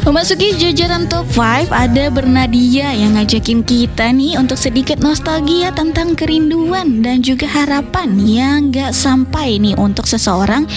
Memasuki jajaran top 5, ada Bernadia yang ngajakin kita nih untuk sedikit nostalgia tentang kerinduan dan juga harapan yang gak sampai nih untuk seseorang